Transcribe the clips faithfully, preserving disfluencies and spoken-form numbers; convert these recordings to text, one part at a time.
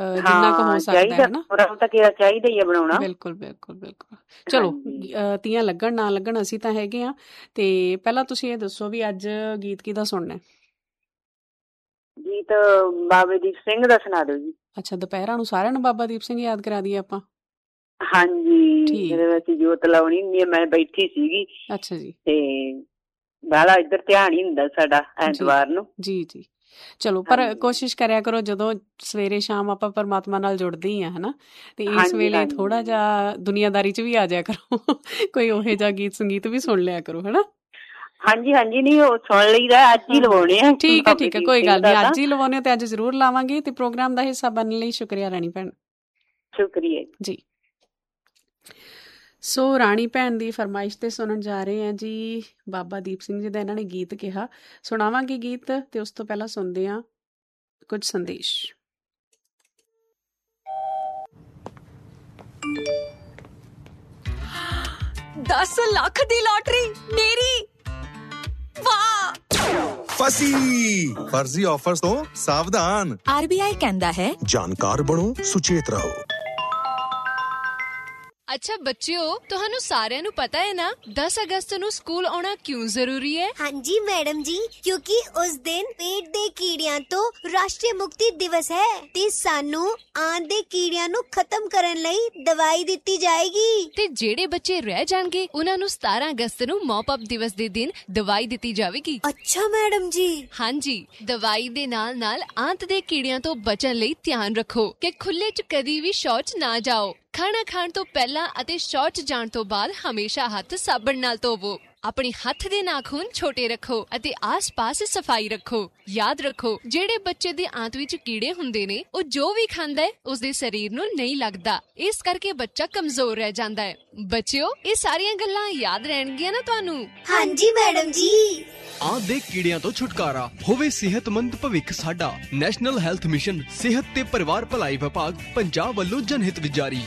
ਜਿੰਨਾ ਕੁ ਹੋ ਸਕਦਾ ਹੈ ਨਾ। ਪ੍ਰੋਗਰਾਮ ਤਾਂ ਕਿਹਾ ਚਾਹੀਦਾ ਹੀ ਹੈ ਬਣਾਉਣਾ। ਬਿਲਕੁਲ ਬਿਲਕੁਲ ਬਿਲਕੁਲ। ਚਲੋ ਤੀਆਂ ਲੱਗਣ ਨਾ ਲੱਗਣ ਅਸੀਂ ਤਾਂ ਹੈਗੇ ਹਾਂ। ਤੇ ਪਹਿਲਾਂ ਤੁਸੀਂ ਇਹ ਦੱਸੋ ਵੀ ਅੱਜ ਗੀਤ ਕਿਹਦਾ ਸੁਣਨਾ? ਗੀਤ ਬਾਬਾ ਦੀਪ ਸਿੰਘ ਦਾ ਸੁਣਾ ਦਿਓ ਜੀ। ਅੱਛਾ, ਦੁਪਹਿਰਾਂ ਨੂੰ ਸਾਰਿਆਂ ਨੂੰ ਬਾਬਾ ਦੀਪ ਸਿੰਘ ਯਾਦ ਕਰਾ ਦਈਏ ਆਪਾਂ? ਹਾਂਜੀ, ਜਦੋਂ ਅਸੀਂ ਜੋਤ ਲਾਉਣੀ ਹੁੰਦੀ ਹੈ ਮੈਂ ਬੈਠੀ ਸੀਗੀ। ਅੱਛਾ ਜੀ। ਤੇ ਬਾਹਲਾ ਇੱਧਰ ਧਿਆਨ ਹੀ ਹੁੰਦਾ ਸਾਡਾ ਐਤਵਾਰ ਨੂੰ। ਜੀ ਜੀ। ਚਲੋ ਪਰ ਕੋਸ਼ਿਸ਼ ਕਰਿਆ ਕਰੋ ਜਦੋਂ ਸਵੇਰੇ ਸ਼ਾਮ ਆਪਾਂ ਪਰਮਾਤਮਾ ਨਾਲ ਜੁੜਦੇ ਹੀ ਹਾਂ ਹਨਾ, ਤੇ ਇਸ ਵੇਲੇ ਥੋੜਾ ਜਿਹਾ ਦੁਨੀਆਦਾਰੀ ਚ ਵੀ ਆ ਜਾਇਆ ਕਰੋ, ਕੋਈ ਉਹੋ ਜਿਹਾ ਗੀਤ ਸੰਗੀਤ ਵੀ ਸੁਣ ਲਿਆ ਕਰੋ ਹਨਾ। ਹਾਂਜੀ ਹਾਂਜੀ, ਨਹੀਂ ਉਹ ਸੁਣ ਲਈਦਾ, ਅੱਜ ਹੀ ਲਵਾਉਣੇ ਆ। ਠੀਕ ਹੈ ਠੀਕ ਹੈ, ਕੋਈ ਗੱਲ ਨਹੀਂ, ਅੱਜ ਹੀ ਲਵਾਉਣੇ ਤੇ ਅੱਜ ਜ਼ਰੂਰ ਲਾਵਾਂਗੇ। ਤੇ ਪ੍ਰੋਗਰਾਮ ਦਾ ਹਿੱਸਾ ਬਣਨ ਲਈ ਸ਼ੁਕਰੀਆ ਰਾਣੀ ਭੈਣ। ਸ਼ੁਕਰੀਆ ਜੀ। ਸੋ ਰਾਣੀ ਭੈਣ ਦੀ ਫਰਮਾਇਸ਼ ਤੇ ਸੁਣਨ ਜਾ ਰਹੇ ਹਾਂ ਜੀ ਬਾਬਾ ਦੀਪ ਸਿੰਘ ਜੀ ਦਾ ਇਹਨਾਂ ਨੇ ਗੀਤ ਕਿਹਾ। ਸੁਣਾਵਾਂਗੇ ਗੀਤ ਤੇ ਉਸ ਤੋਂ ਪਹਿਲਾਂ ਸੁਣਦੇ ਹਾਂ ਕੁਝ ਸੰਦੇਸ਼। ਦਸ ਲੱਖ ਦੀ ਲਾਟਰੀ ਮੇਰੀ, ਵਾਹ! ਫਸੀ ਫਰਜ਼ੀ ਆਫਰਸ ਤੋਂ ਸਾਵਧਾਨ। ਆਰ ਬੀ ਆਈ ਕਹਿੰਦਾ ਹੈ ਜਾਣਕਾਰ ਬਣੋ, ਸੁਚੇਤ ਰਹੋ। ਅੱਛਾ ਬੱਚਿਓ, ਤੁਹਾਨੂੰ ਸਾਰਿਆਂ ਨੂੰ ਪਤਾ ਹੈ ਨਾ ਦਸ ਅਗਸਤ ਨੂੰ ਸਕੂਲ ਆਉਣਾ ਕਿਉਂ ਜ਼ਰੂਰੀ ਹੈ? ਹਾਂਜੀ ਮੈਡਮ ਜੀ, ਕਿਉਂਕਿ ਉਸ ਦਿਨ ਪੇਟ ਦੇ ਕੀੜਿਆਂ ਤੋਂ ਰਾਸ਼ਟਰੀ ਮੁਕਤੀ ਦਿਵਸ ਹੈ ਤੇ ਸਾਨੂੰ ਆਂਤ ਦੇ ਕੀੜਿਆਂ ਨੂੰ ਖਤਮ ਕਰਨ ਲਈ ਦਵਾਈ ਦਿੱਤੀ ਜਾਏਗੀ। ਤੇ ਜਿਹੜੇ ਬੱਚੇ ਰਹਿ ਜਾਣਗੇ ਉਹਨਾਂ ਨੂੰ ਸਤਾਰਾਂ ਅਗਸਤ ਨੂੰ ਮੌਪ ਅਪ ਦਿਵਸ ਦੇ ਦਿਨ ਦਵਾਈ ਦਿੱਤੀ ਜਾਵੇਗੀ। ਅੱਛਾ ਮੈਡਮ ਜੀ। ਹਾਂਜੀ, ਦਵਾਈ ਦੇ ਨਾਲ ਨਾਲ ਆਂਤ ਦੇ ਕੀੜਿਆਂ ਤੋਂ ਬਚਣ ਲਈ ਧਿਆਨ ਰੱਖੋ ਕਿ ਖੁੱਲੇ ਚ ਕਦੀ ਵੀ ਸ਼ੌਚ ਨਾ ਜਾਓ। ਖਾਣਾ ਖਾਣ ਤੋਂ ਪਹਿਲਾਂ ਅਤੇ ਸ਼ੌਚ ਜਾਣ ਤੋਂ ਬਾਅਦ ਹਮੇਸ਼ਾ ਹੱਥ ਸਾਬਣ ਨਾਲ ਧੋਵੋ। ਆਪਣੇ ਹੱਥ ਦੇ ਨਾਖੂਨ ਛੋਟੇ ਰੱਖੋ ਅਤੇ ਆਸ-ਪਾਸ ਸਫਾਈ ਰੱਖੋ। ਯਾਦ ਰੱਖੋ, ਜਿਹੜੇ ਬੱਚੇ ਦੇ ਆਂਤ ਵਿੱਚ ਕੀੜੇ ਹੁੰਦੇ ਨੇ ਉਹ ਜੋ ਵੀ ਖਾਂਦਾ ਹੈ ਉਸਦੇ ਸਰੀਰ ਨੂੰ ਨਹੀਂ ਲੱਗਦਾ, ਇਸ ਕਰਕੇ ਬੱਚਾ ਕਮਜ਼ੋਰ ਰਹਿ ਜਾਂਦਾ ਹੈ। ਬੱਚਿਓ, ਇਹ ਸਾਰੀਆਂ ਗੱਲਾਂ ਯਾਦ ਰਹਿਣਗੀਆਂ ਨਾ ਤੁਹਾਨੂੰ? ਹਾਂਜੀ ਮੈਡਮ ਜੀ। ਆਂਤ ਦੇ ਕੀੜਿਆਂ ਤੋਂ ਛੁਟਕਾਰਾ ਹੋਵੇ, ਸਿਹਤਮੰਦ ਭਵਿੱਖ ਸਾਡਾ। ਨੈਸ਼ਨਲ ਹੈਲਥ ਮਿਸ਼ਨ, ਸਿਹਤ ਤੇ ਪਰਿਵਾਰ ਭਲਾਈ ਵਿਭਾਗ, ਪੰਜਾਬ ਵੱਲੋਂ ਜਨਹਿਤ ਵਿੱਚ ਜਾਰੀ।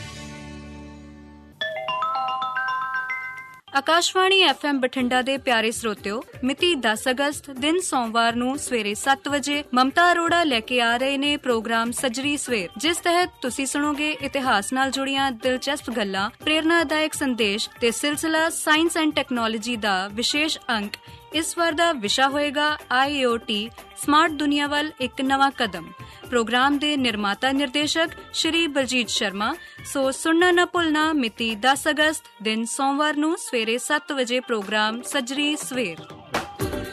ਆਕਾਸ਼ਵਾਣੀ ਐਫ ਐਮ ਬਠਿੰਡਾ ਦੇ ਪਿਆਰੇ ਸਰੋਤਿਓ, ਮਿਤੀ ਦਸ ਅਗਸਤ ਦਿਨ ਸੋਮਵਾਰ ਨੂੰ ਸਵੇਰੇ ਸੱਤ ਵਜੇ ਮਮਤਾ ਅਰੋੜਾ ਲੈ ਕੇ ਆ ਰਹੇ ਨੇ ਪ੍ਰੋਗਰਾਮ ਸੱਜਰੀ ਸਵੇਰ, ਜਿਸ ਤਹਿਤ ਤੁਸੀਂ ਸੁਣੋਗੇ ਇਤਿਹਾਸ ਨਾਲ ਜੁੜੀਆਂ ਦਿਲਚਸਪ ਗੱਲਾਂ, ਪ੍ਰੇਰਨਾਦਾਇਕ ਸੰਦੇਸ਼ ਤੇ ਸਿਲਸਿਲਾ ਸਾਇੰਸ ਐਂਡ ਟੈਕਨੋਲੋਜੀ ਦਾ ਵਿਸ਼ੇਸ਼ ਅੰਕ। ਇਸ ਵਾਰ ਦਾ ਵਿਸ਼ਾ ਹੋਏਗਾ ਆਈ ਓ ਟੀ, ਸਮਾਰਟ ਦੁਨੀਆ ਵੱਲ ਇੱਕ ਨਵਾਂ ਕਦਮ। ਪ੍ਰੋਗਰਾਮ ਦੇ ਨਿਰਮਾਤਾ ਨਿਰਦੇਸ਼ਕ ਸ਼੍ਰੀ ਬਲਜੀਤ ਸ਼ਰਮਾ। ਸੋ ਸੁਣਨਾ ਨਾ ਭੁੱਲਣਾ, ਮਿਤੀ ਦਸ ਅਗਸਤ ਦਿਨ ਸੋਮਵਾਰ ਨੂੰ ਸਵੇਰੇ ਸੱਤ ਵਜੇ ਪ੍ਰੋਗਰਾਮ ਸੱਜਰੀ ਸਵੇਰ।